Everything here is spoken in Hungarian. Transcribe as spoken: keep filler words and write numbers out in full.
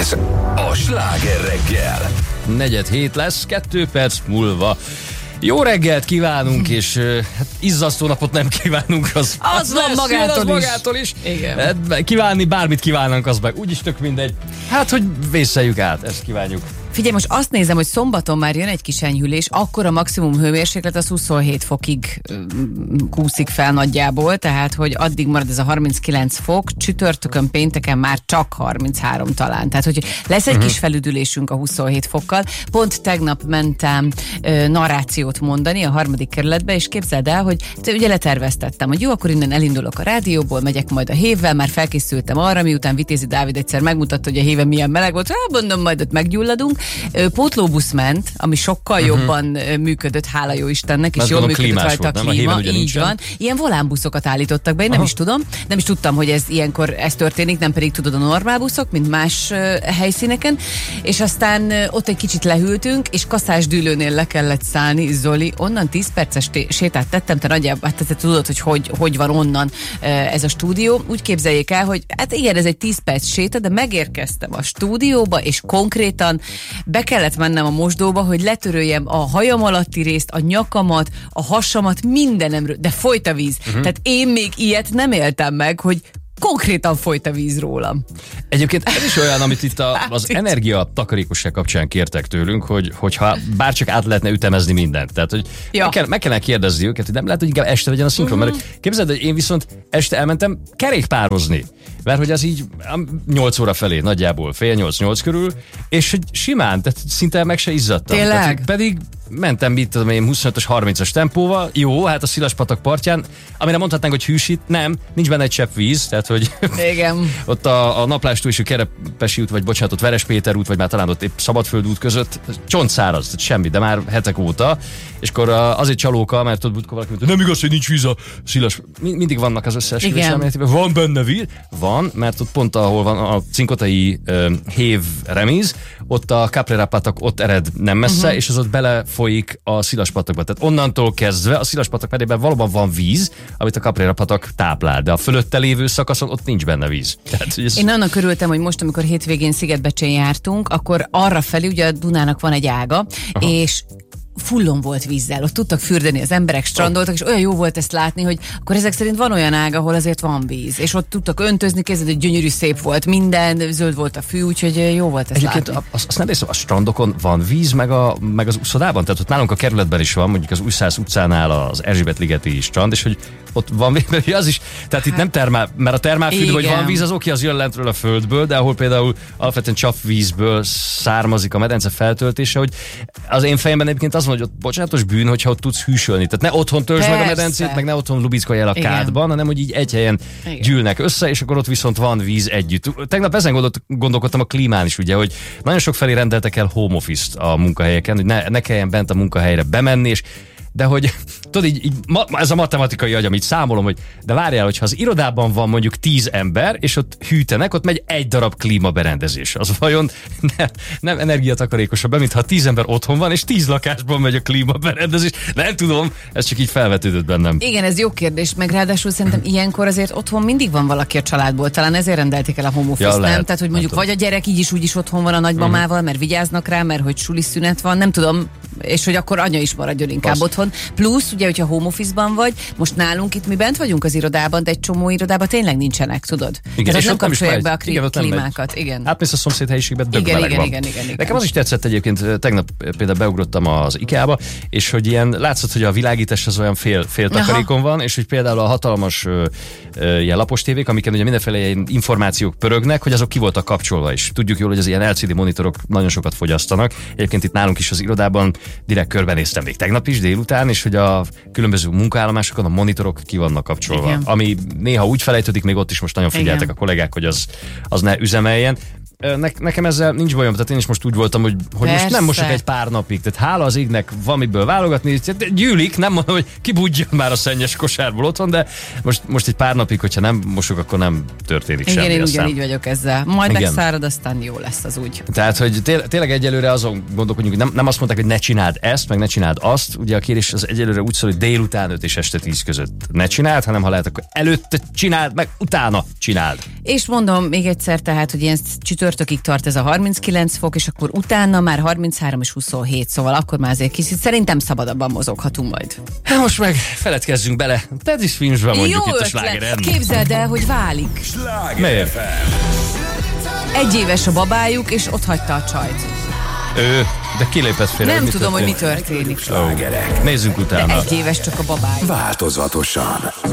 Ez a Sláger reggel. Negyed hét lesz, kettő perc múlva. Jó reggelt kívánunk, és hát izzasztó napot nem kívánunk, az, az, az van magától, az is. magától is. Igen. Kívánni, bármit kívánunk, az meg úgyis tök mindegy. Hát, hogy vészeljük át, ezt kívánjuk. Figyelj, most azt nézem, hogy szombaton már jön egy kis enyhülés, akkor a maximum hőmérséklet az huszonhét fokig kúszik fel nagyjából, tehát hogy addig marad ez a harminckilenc fok, csütörtökön, pénteken már csak harminchárom talán. Tehát, hogy lesz egy uh-huh. kis felüdülésünk a huszonhét fokkal. Pont tegnap mentem ö, narrációt mondani a harmadik kerületbe, és képzeld el, hogy ugye leterveztettem, hogy jó, akkor innen elindulok a rádióból, megyek majd a hévvel, már felkészültem arra, miután Vitézi Dávid egyszer megmutatta, hogy a héven milyen meleg volt, hát mondom, majd ott meggyulladunk. Pótlóbusz ment, ami sokkal uh-huh. jobban működött, hála jó Istennek, és mert jól működött rajta volt, a klíma. A így nincsen. Van. Ilyen volánbuszokat állítottak be, én nem Aha. is tudom, nem is tudtam, hogy ez ilyenkor ez történik, nem pedig tudod a normál buszok, mint más uh, helyszíneken, és aztán uh, ott egy kicsit lehűltünk, és Kaszás Dűlőnél le kellett szállni, Zoli, onnan tíz perces té- sétát tettem, te nagyjából, hát te tudod, hogy, hogy hogy van onnan uh, ez a stúdió. Úgy képzeljék el, hogy hát igen, ez egy tíz perc séta, de megérkeztem a stúdióba, és konkrétan be kellett mennem a mosdóba, hogy letöröljem a hajam alatti részt, a nyakamat, a hasamat, mindenemről, de folyt a víz. Uh-huh. Tehát én még ilyet nem éltem meg, hogy konkrétan folyt a víz rólam. Egyébként ez is olyan, amit itt a, az energia takarékosság kapcsán kértek tőlünk, hogy, hogyha bárcsak át lehetne ütemezni mindent. Tehát, hogy ja. meg, kell, meg kellene kérdezni őket, hogy nem lehet, hogy inkább este legyen a szinkron. Uh-huh. Mert képzeld, hogy én viszont este elmentem kerékpározni. Mert hogy az így nyolc óra felé, nagyjából fél nyolc-nyolc körül, és hogy simán, tehát szinte meg se izzadtam. Tényleg? Tehát, pedig mentem, mit tudom én, huszonötös, harmincas tempóval, jó, hát a Szilaspatak partján, amire mondhatnánk, hogy hűsít, nem, nincs benne egy csepp víz, tehát hogy igen. ott a, a Naplástúl és a Kerepesi út, vagy bocsánat, ott Verespéter út, vagy már talán ott épp Szabadföld út között, csontszáraz, tehát semmi, de már hetek óta, és akkor azért csalóka, mert ott Budka valaki mondta, nem igaz, hogy nincs víz a Szilas, mindig vannak az összeesküvés elméletében, van benne víz, van, mert ott pont ahol van a cinkotai uh, hév remíz, ott a Caprera-patak ott ered nem messze, uh-huh. és az ott belefolyik a Szilaspatakba. Tehát onnantól kezdve a Szilaspatak medében valóban van víz, amit a Caprera-patak táplál, de a fölötte lévő szakaszon ott nincs benne víz. Tehát, ez... Én annak örültem, hogy most, amikor hétvégén Szigetbecsén jártunk, akkor arra felé, ugye a Dunának van egy ága, Aha. és fullon volt vízzel, ott tudtak fürdeni az emberek, strandoltak, és olyan jó volt ezt látni, hogy akkor ezek szerint van olyan ág, ahol azért van víz, és ott tudtak öntözni, kezdett, hogy gyönyörű, szép volt minden, zöld volt a fű, úgyhogy jó volt ezt Egyébként látni. Azt, azt nem észre, a strandokon van víz, meg, a, meg az úszodában, tehát ott nálunk a kerületben is van, mondjuk az Újszász utcánál az Erzsébet-ligeti strand, és hogy ott van víz, az is, tehát itt nem termál, mert a termálfürdő, hogy van víz, az oké, az jön lentről a földből, de ahol például alapvetően csapvízből származik a medence feltöltése, hogy az én fejemben egyébként az van, hogy ott bocsánatos bűn, hogyha ott tudsz hűsölni. Tehát ne otthon töltsd meg a medencét, meg ne otthon lubickolj el a Igen. kádban, hanem hogy így egy helyen Igen. gyűlnek össze, és akkor ott viszont van víz együtt. Tegnap ezen gondolt, gondolkodtam a klímán is, ugye, hogy nagyon sok felé rendeltek el home office-t a munkahelyeken, hogy ne, ne kelljen bent a munkahelyre bemenni, és de hogy, tudod, így, így ma, ez a matematikai agyam, így számolom, hogy de várjál, hogyha az irodában van mondjuk tíz ember, és ott hűtenek, ott megy egy darab klímaberendezés. Az vajon ne, nem energiatakarékosabb, mintha tíz ember otthon van, és tíz lakásban megy a klímaberendezés. Nem tudom, ez csak így felvetődött bennem. Igen, ez jó kérdés, meg ráadásul szerintem ilyenkor azért otthon mindig van valaki a családból, talán ezért rendelték el a home office, ja, nem? Tehát, hogy mondjuk vagy a gyerek így is úgy is otthon van a nagymamával, mert vigyáznak rá, mert hogy suli szünet van, nem tudom, és hogy akkor anya is maradjon inkább Azt. otthon. Plusz, ugye, hogyha home office-ban vagy, most nálunk itt mi bent vagyunk az irodában, de egy csomó irodában tényleg nincsenek, tudod? Igen, és és nem kapcsolják be a igen, klímákat. Igen. Átmész a szomszéd helyiségbe, dög igen, meleg igen, van. Igen, igen, igen, Nekem az is tetszett egyébként, tegnap például beugrottam az IKEA-ba, és hogy ilyen látszott, hogy a világítás az olyan fél, fél takarékon van, és hogy például a hatalmas ö, ö, ilyen lapos tévék, amiken ugye mindenféle ilyen információk pörögnek, hogy azok ki voltak kapcsolva is. Tudjuk jól, hogy az ilyen el cé dé monitorok nagyon sokat fogyasztanak. Egyébként itt nálunk is az irodában direkt körbenéztem még tegnap is délután, és hogy a különböző munkaállomásokon a monitorok ki vannak kapcsolva. Igen. Ami néha úgy felejtődik, még ott is most nagyon figyeltek Igen. a kollégák, hogy az, az ne üzemeljen. Ne, nekem ezzel nincs bajom, tehát én is most úgy voltam, hogy, hogy most nem mosok egy pár napig, tehát hála az égnek van miből válogatni, gyűlik, nem mondom, hogy kibudjon már a szennyes kosárból otthon, de most, most egy pár napig, hogyha nem mosok, akkor nem történik Igen, semmi. Igen, én ugyanígy vagyok ezzel. Majd Igen. megszárad, aztán jó lesz az úgy. Tehát, hogy té- tényleg egyelőre azon gondolkodjunk, hogy nem, nem azt mondták, hogy ne csináld ezt, meg ne csináld azt, ugye a kérés az egyelőre úgy szól, hogy délután öt és este tíz között ne csináld, hanem ha lehet, akkor előtte csináld, meg utána csináld. És mondom még egyszer, tehát, hogy ilyen csütörtök csütörtökig tart ez a harminckilenc fok, és akkor utána már harminchárom és huszonhét, szóval akkor már azért kis, szerintem szabadabban mozoghatunk majd. Hát most meg feledkezzünk bele. Teddy Swinsbe mondjuk Jó itt a ötlet. slágeren. Képzeld el, hogy válik. Miért? Egy éves a babájuk, és ott hagyta a csajt. Ő, de kilépett félre. Nem mi tudom, hogy mi történt? történik. Ó, nézzünk De utána. egy éves csak a babájuk. Változatosan.